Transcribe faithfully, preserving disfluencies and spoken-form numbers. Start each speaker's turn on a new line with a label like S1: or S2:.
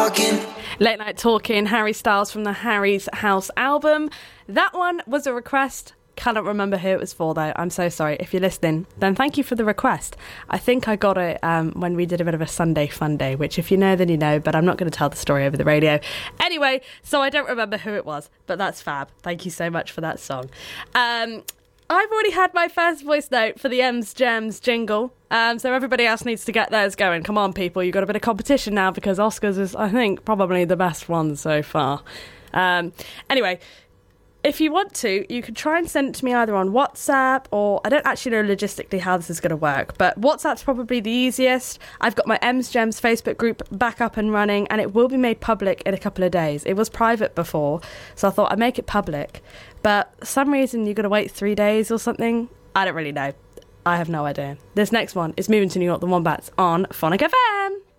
S1: talking.
S2: Late Night Talking, Harry Styles from the Harry's House album. That one was a request. Cannot remember who it was for, though. I'm so sorry. If you're listening, then thank you for the request. I think I got it um, when we did a bit of a Sunday fun day, which if you know, then you know, but I'm not going to tell the story over the radio. Anyway, so I don't remember who it was, but that's fab. Thank you so much for that song. Um, I've already had my first voice note for the M's Gems jingle, um, so everybody else needs to get theirs going. Come on, people, you've got a bit of competition now because Oscars is, I think, probably the best one so far. Um, anyway, if you want to, you can try and send it to me either on WhatsApp or... I don't actually know logistically how this is going to work, but WhatsApp's probably the easiest. I've got my M's Gems Facebook group back up and running, and it will be made public in a couple of days. It was private before, so I thought I'd make it public. But for some reason, you've got to wait three days or something. I don't really know. I have no idea. This next one is Moving to New York, the Wombats on Phonic F M.